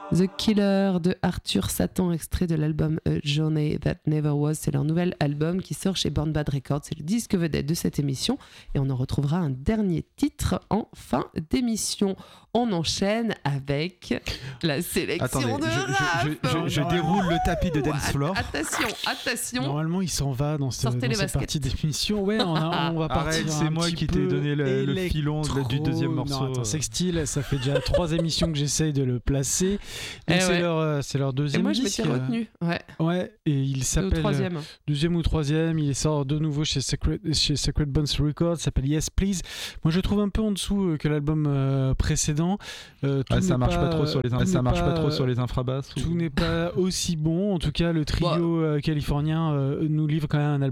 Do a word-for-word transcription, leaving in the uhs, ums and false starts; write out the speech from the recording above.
The Killer de Arthur Satan, extrait de l'album A Journey That Never Was. C'est leur nouvel album qui sort chez Born Bad Records. C'est le disque vedette de cette émission. Et on en retrouvera un dernier titre en fin d'émission. On enchaîne avec la sélection Attendez, de je, rap. je, je, je, je déroule le tapis de dance floor. Attention, attention. Normalement, il s'en va dans, ce, dans cette baskets. partie d'émission. Ouais, on, a, on va partir. Arrête, c'est moi qui t'ai donné le, le filon de, du deuxième morceau. Non, attends, Sextile, ça fait déjà trois émissions que j'essaye de le placer. Donc eh c'est, ouais. leur, c'est leur deuxième Et moi, disque. je m'étais retenu. Ouais. Ouais, et il s'appelle. Troisième. Deuxième ou troisième. Il sort de nouveau chez Sacred, chez Sacred Bones Records. Ça s'appelle Yes Please. Moi, je le trouve un peu en dessous que l'album euh, précédent. Euh, ah, ça marche pas, pas trop sur les in- ça marche pas, pas trop sur les infrabasses. Tout ou... n'est pas aussi bon. En tout cas, le trio bah. euh, californien euh, nous livre quand même un album